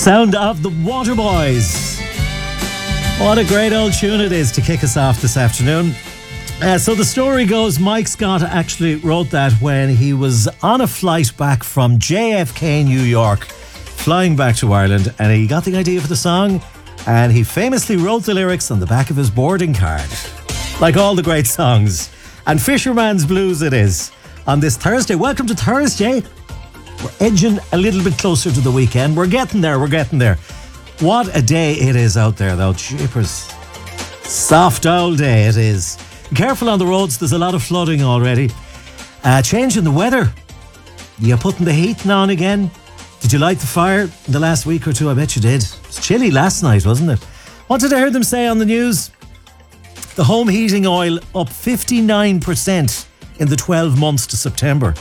Sound of the Waterboys. What a great old tune it is to kick us off this afternoon. So the story goes, Mike Scott actually wrote that when he was on a flight back from JFK, New York, flying back to Ireland, and he got the idea for the song, and he famously wrote the lyrics on the back of his boarding card. Like all the great songs. And Fisherman's Blues it is. On this Thursday. Welcome to Thursday. We're edging a little bit closer to the weekend. We're getting there. What a day it is out there, though. Jeepers. Soft old day it is. Be careful on the roads. There's a lot of flooding already. Change in the weather. You putting the heating on again? Did you light the fire in the last week or two? I bet you did. It was chilly last night, wasn't it? What did I hear them say on the news? The home heating oil up 59% in the 12 months to September.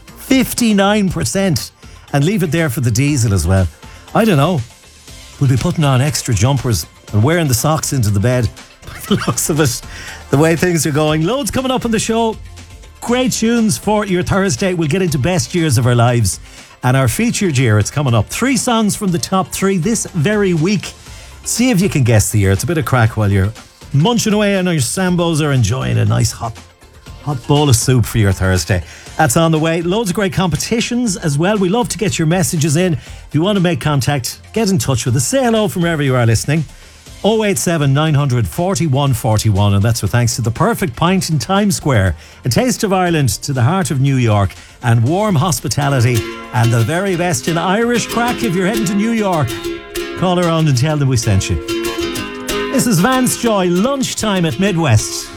59%. And leave it there for the diesel as well. I don't know. We'll be putting on extra jumpers and wearing the socks into the bed. By the looks of it, the way things are going. Loads coming up on the show. Great tunes for your Thursday. We'll get into best years of our lives. And our featured year, it's coming up. 3 songs from the top 3 this very week. See if you can guess the year. It's a bit of crack while you're munching away on your Sambos or enjoying a nice hot bowl of soup for your Thursday. That's on the way. Loads of great competitions as well. We love to get your messages in. If you want to make contact, get in touch with us. Say hello from wherever you are listening. 087 900 4141, and that's with thanks to the Perfect Pint in Times Square, a taste of Ireland to the heart of New York, and warm hospitality and the very best in Irish crack. If you're heading to New York, call around and tell them we sent you. This is Vance Joy, Lunchtime at Midwest.